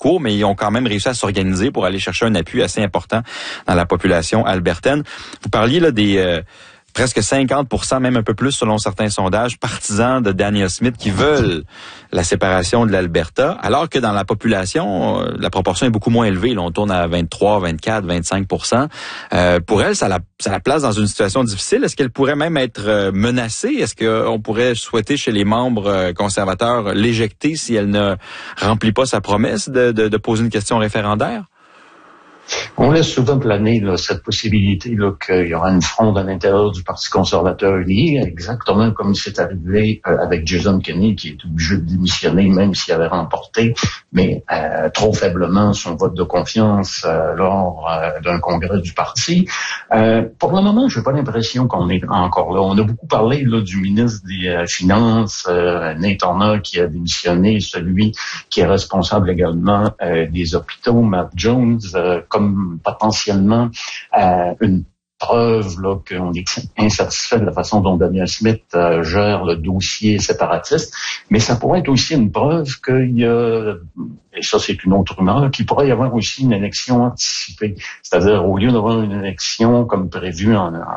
court, mais ils ont quand même réussi à s'organiser pour aller chercher un appui assez important dans la population albertaine. Vous parliez là des presque 50%, même un peu plus selon certains sondages, partisans de Danielle Smith qui veulent la séparation de l'Alberta, alors que dans la population, la proportion est beaucoup moins élevée. Là, on tourne à 23, 24, 25%. Pour elle, ça la place dans une situation difficile. Est-ce qu'elle pourrait même être menacée? Est-ce qu'on pourrait souhaiter chez les membres conservateurs l'éjecter si elle ne remplit pas sa promesse de poser une question référendaire? On laisse souvent planer là, cette possibilité là, qu'il y aura une fronde à l'intérieur du Parti conservateur lié, exactement comme c'est arrivé avec Jason Kenney, qui est obligé de démissionner même s'il avait remporté, mais trop faiblement son vote de confiance lors d'un congrès du parti. Pour le moment, je n'ai pas l'impression qu'on est encore là. On a beaucoup parlé là, du ministre des Finances, Nate Turner, qui a démissionné, celui qui est responsable également des hôpitaux, Matt Jones, comme potentiellement une preuve là qu'on est insatisfait de la façon dont Danielle Smith gère le dossier séparatiste, mais ça pourrait être aussi une preuve qu'il y a, et ça c'est une autre rumeur, qu'il pourrait y avoir aussi une élection anticipée, c'est-à-dire au lieu d'avoir une élection comme prévu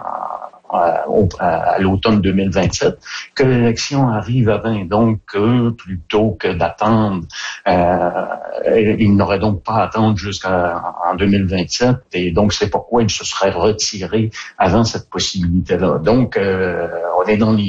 à l'automne 2027, que l'élection arrive avant. Donc, plutôt que d'attendre, il n'aurait donc pas à attendre jusqu'en 2027. Et donc, c'est pourquoi il se serait retiré avant cette possibilité-là. Donc, on est dans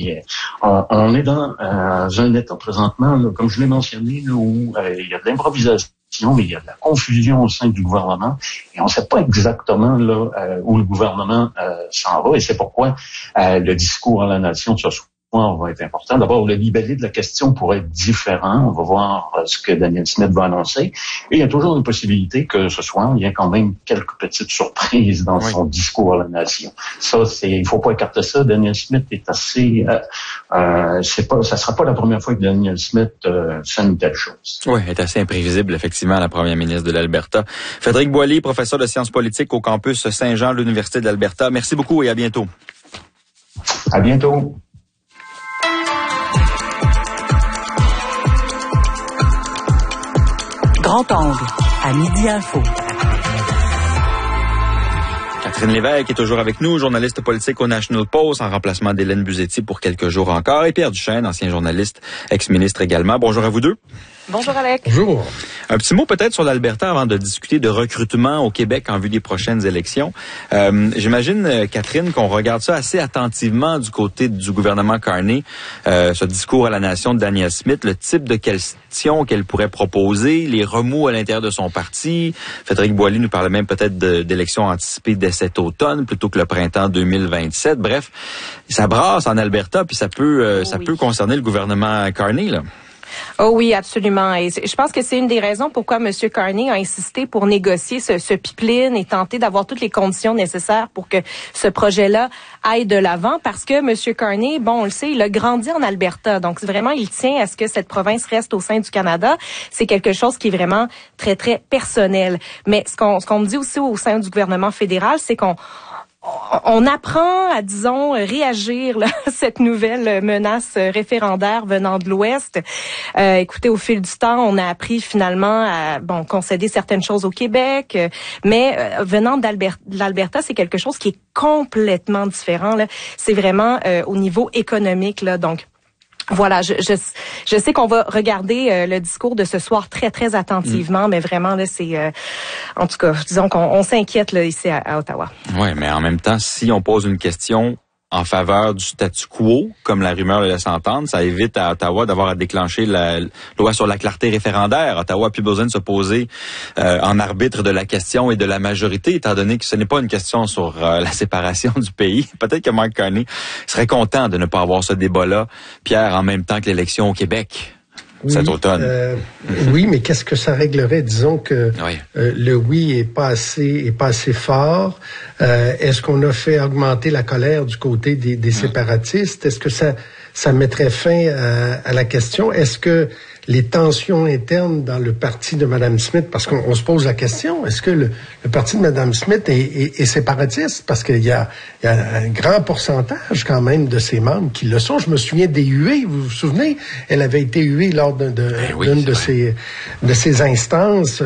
un état présentement, là, comme je l'ai mentionné, là, où il y a de l'improvisation, mais il y a de la confusion au sein du gouvernement et on ne sait pas exactement là où le gouvernement s'en va et c'est pourquoi le discours à la nation de ce soir va être important. D'abord, le libellé de la question pourrait être différent. On va voir ce que Danielle Smith va annoncer. Et il y a toujours une possibilité que ce soir, il y a quand même quelques petites surprises dans son discours à la nation. Ça, il faut pas écarter ça. Danielle Smith est assez, ça sera pas la première fois que Danielle Smith fait une telle chose. Oui, elle est assez imprévisible, effectivement, la première ministre de l'Alberta. Frédéric Boily, professeur de sciences politiques au campus Saint-Jean de l'Université de l'Alberta. Merci beaucoup et à bientôt. À bientôt. Grand angle, à Midi Info. Catherine Lévesque est toujours avec nous, journaliste politique au National Post, en remplacement d'Hélène Buzetti pour quelques jours encore. Et Pierre Duchesne, ancien journaliste, ex-ministre également. Bonjour à vous deux. Bonjour Alex. Bonjour. Un petit mot peut-être sur l'Alberta avant de discuter de recrutement au Québec en vue des prochaines élections. J'imagine, Catherine, qu'on regarde ça assez attentivement du côté du gouvernement Carney, ce discours à la nation de Danielle Smith, le type de questions qu'elle pourrait proposer, les remous à l'intérieur de son parti. Frédéric Boily nous parlait même peut-être d'élections anticipées dès cet automne plutôt que le printemps 2027. Bref, ça brasse en Alberta puis ça peut concerner le gouvernement Carney, là. Oh oui, absolument. Et je pense que c'est une des raisons pourquoi M. Carney a insisté pour négocier ce pipeline et tenter d'avoir toutes les conditions nécessaires pour que ce projet-là aille de l'avant. Parce que M. Carney, bon, on le sait, il a grandi en Alberta. Donc, vraiment, il tient à ce que cette province reste au sein du Canada. C'est quelque chose qui est vraiment très, très personnel. Mais ce qu'on me dit aussi au sein du gouvernement fédéral, c'est qu'on apprend à, disons, réagir là, à cette nouvelle menace référendaire venant de l'Ouest. Écoutez, au fil du temps, on a appris finalement à concéder certaines choses au Québec, mais venant de l'Alberta, c'est quelque chose qui est complètement différent. Là. C'est vraiment au niveau économique, là, donc. Voilà, je sais qu'on va regarder le discours de ce soir très, très attentivement, mais vraiment, là, c'est... en tout cas, disons qu'on s'inquiète là ici à Ottawa. Oui, mais en même temps, si on pose une question en faveur du statu quo, comme la rumeur le laisse entendre, ça évite à Ottawa d'avoir à déclencher la loi sur la clarté référendaire. Ottawa n'a plus besoin de se poser en arbitre de la question et de la majorité, étant donné que ce n'est pas une question sur la séparation du pays. Peut-être que Mark Carney serait content de ne pas avoir ce débat-là, Pierre, en même temps que l'élection au Québec. Cet automne. Oui, mais qu'est-ce que ça réglerait? Disons que le oui est pas assez fort. Est-ce qu'on a fait augmenter la colère du côté des séparatistes? Est-ce que ça mettrait fin à la question? Est-ce que les tensions internes dans le parti de Mme Smith, parce qu'on se pose la question, est-ce que le parti de Mme Smith est séparatiste? Parce qu'il y a un grand pourcentage quand même de ses membres qui le sont. Je me souviens des huées, vous vous souvenez? Elle avait été huée lors d'une de ces instances.